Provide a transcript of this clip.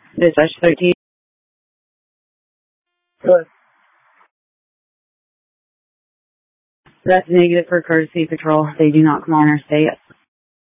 Dispatch 13. Good. That's negative for courtesy patrol. They do not come on our state.